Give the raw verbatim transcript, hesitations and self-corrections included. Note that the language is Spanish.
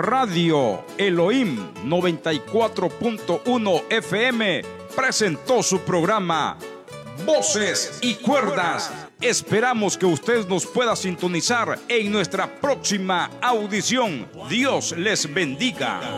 Radio Elohim noventa y cuatro punto uno F M presentó su programa Voces y Cuerdas. Esperamos que usted nos pueda sintonizar en nuestra próxima audición. Dios les bendiga.